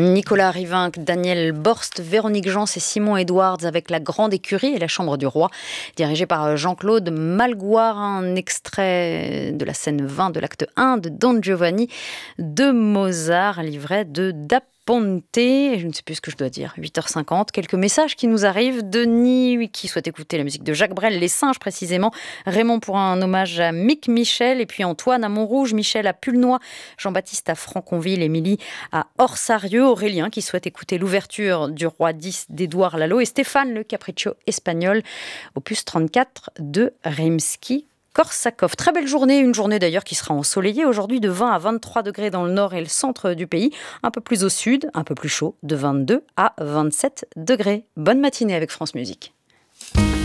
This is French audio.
Nicolas Rivinc, Daniel Borst, Véronique Jans et Simon Edwards avec La Grande Écurie et La Chambre du Roi, dirigé par Jean-Claude Malgoire, un extrait de la scène 20 de l'acte 1 de Don Giovanni de Mozart, livret de Da Ponte. Je ne sais plus ce que je dois dire, 8h50, quelques messages qui nous arrivent. Denis qui souhaite écouter la musique de Jacques Brel, Les Singes précisément. Raymond pour un hommage à Mick Michel, et puis Antoine à Montrouge, Michel à Pulnoy, Jean-Baptiste à Franconville, Émilie à Orsarieux, Aurélien qui souhaite écouter l'ouverture du Roi 10 d'Édouard Lalo, et Stéphane le Capriccio espagnol, opus 34 de Rimsky-Korsakov. Très belle journée, une journée d'ailleurs qui sera ensoleillée aujourd'hui, de 20 à 23 degrés dans le nord et le centre du pays, un peu plus au sud, un peu plus chaud, de 22 à 27 degrés. Bonne matinée avec France Musique.